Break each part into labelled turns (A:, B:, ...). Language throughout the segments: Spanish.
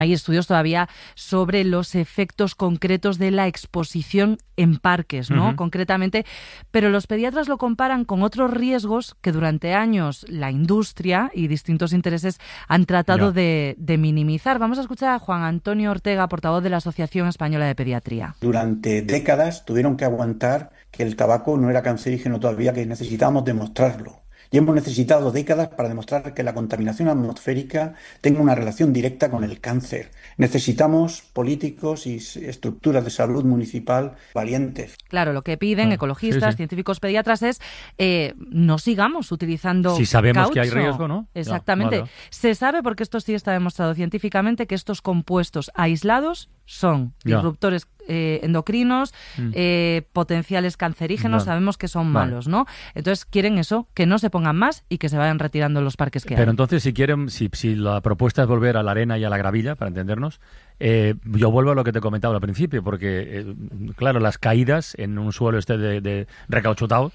A: Hay estudios todavía sobre los efectos concretos de la exposición en parques, ¿no? Concretamente, pero los pediatras lo comparan con otros riesgos que durante años la industria y distintos intereses han tratado de minimizar. Vamos a escuchar a Juan Antonio Ortega, portavoz de la Asociación Española de Pediatría.
B: Durante décadas tuvieron que aguantar que el tabaco no era cancerígeno todavía, que necesitábamos demostrarlo. Y hemos necesitado décadas para demostrar que la contaminación atmosférica tenga una relación directa con el cáncer. Necesitamos políticos y estructuras de salud municipal valientes.
A: Claro, lo que piden ecologistas, científicos, pediatras es no sigamos utilizando
C: si sabemos
A: caucho.
C: Que hay riesgo, ¿no?
A: Exactamente.
C: Vale.
A: Se sabe, porque esto sí está demostrado científicamente, que estos compuestos aislados son disruptores endocrinos, potenciales cancerígenos, sabemos que son malos, ¿no? Entonces quieren eso, que no se pongan más y que se vayan retirando los parques que hay.
C: Pero entonces, si quieren, si la propuesta es volver a la arena y a la gravilla, para entendernos, yo vuelvo a lo que te comentaba al principio, porque, claro, las caídas en un suelo de recauchutado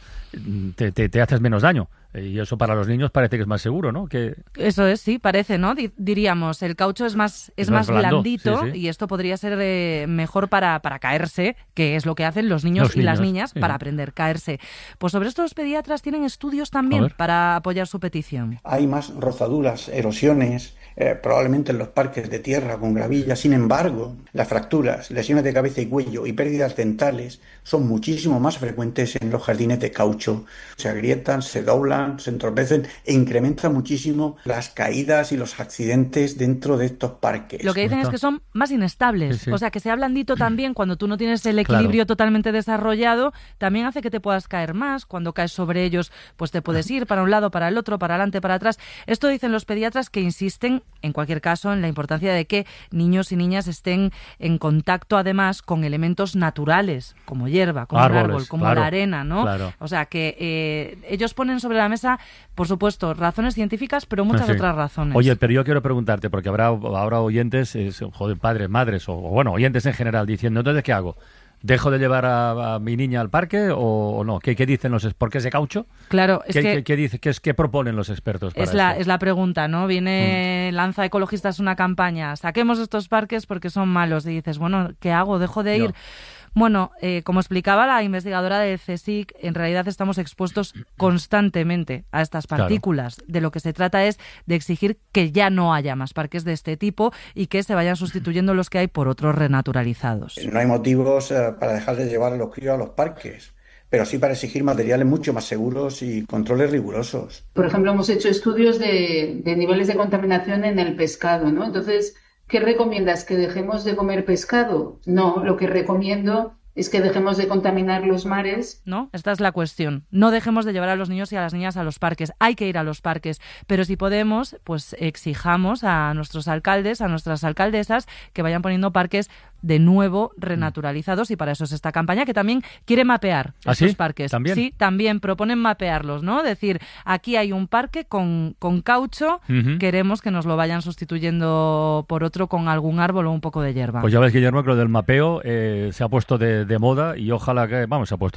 C: te haces menos daño. Y eso para los niños parece que es más seguro, ¿no?
A: Eso es, sí, parece, ¿no? Diríamos, el caucho es más blandito, y esto podría ser mejor para caerse, que es lo que hacen los niños y las niñas para aprender a caerse. Pues sobre esto los pediatras tienen estudios también para apoyar su petición.
B: Hay más rozaduras, erosiones, probablemente en los parques de tierra con gravilla. Sin embargo, las fracturas, lesiones de cabeza y cuello y pérdidas dentales son muchísimo más frecuentes en los jardines de caucho. Se agrietan, se doblan, se entorpecen e incrementan muchísimo las caídas y los accidentes dentro de estos parques.
A: Lo que dicen es que son más inestables, o sea, que sea blandito también cuando tú no tienes el equilibrio totalmente desarrollado, también hace que te puedas caer más. Cuando caes sobre ellos, pues te puedes ir para un lado, para el otro, para adelante, para atrás. Esto dicen los pediatras, que insisten, en cualquier caso, en la importancia de que niños y niñas estén en contacto, además, con elementos naturales, como hierba, como
C: árboles,
A: un árbol, como la arena, ¿no? O sea, que ellos ponen sobre la mesa, por supuesto, razones científicas, pero muchas otras razones.
C: Oye, pero yo quiero preguntarte, porque habrá oyentes, padres, madres, o bueno, oyentes en general, diciendo, entonces, ¿qué hago? ¿Dejo de llevar a mi niña al parque o no? ¿Qué dicen ¿Por qué es de caucho?
A: Claro, es
C: ¿Qué proponen los expertos para esto?
A: Es la pregunta, ¿no? Lanza Ecologistas una campaña, saquemos estos parques porque son malos. Y dices, bueno, ¿qué hago? ¿Dejo de ir? Bueno, como explicaba la investigadora del CSIC, en realidad estamos expuestos constantemente a estas partículas. De lo que se trata es de exigir que ya no haya más parques de este tipo y que se vayan sustituyendo los que hay por otros renaturalizados.
B: No hay motivos para dejar de llevar a los críos a los parques, pero sí para exigir materiales mucho más seguros y controles rigurosos.
D: Por ejemplo, hemos hecho estudios de niveles de contaminación en el pescado, ¿no? Entonces, ¿qué recomiendas? ¿Que dejemos de comer pescado? No, lo que recomiendo es que dejemos de contaminar los mares.
A: No, esta es la cuestión. No dejemos de llevar a los niños y a las niñas a los parques. Hay que ir a los parques, pero si podemos, pues exijamos a nuestros alcaldes, a nuestras alcaldesas, que vayan poniendo parques de nuevo renaturalizados, y para eso es esta campaña que también quiere mapear estos parques.
C: ¿También?
A: Sí, también proponen mapearlos, ¿no? Decir, aquí hay un parque con caucho, queremos que nos lo vayan sustituyendo por otro con algún árbol o un poco de hierba.
C: Pues ya ves, Guillermo, que lo del mapeo se ha puesto de moda, y ojalá que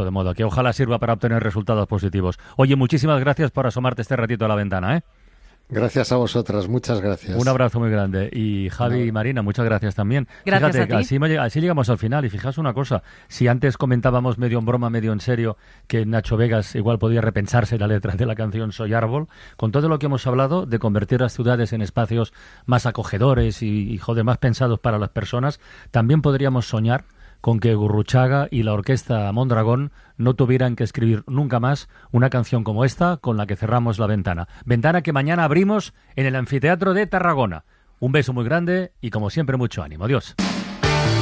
C: ojalá sirva para obtener resultados positivos. Oye, muchísimas gracias por asomarte este ratito a la ventana, ¿eh?
E: Gracias a vosotras, muchas gracias.
C: Un abrazo muy grande. Y Javi y Marina, muchas gracias también.
A: Gracias.
C: Fíjate,
A: a ti.
C: Así llegamos al final. Y fijaos una cosa, si antes comentábamos medio en broma, medio en serio, que Nacho Vegas igual podía repensarse la letra de la canción Soy Árbol, con todo lo que hemos hablado de convertir las ciudades en espacios más acogedores y más pensados para las personas, también podríamos soñar con que Gurruchaga y la orquesta Mondragón no tuvieran que escribir nunca más una canción como esta con la que cerramos la ventana. Ventana que mañana abrimos en el Anfiteatro de Tarragona. Un beso muy grande y, como siempre, mucho ánimo. Adiós.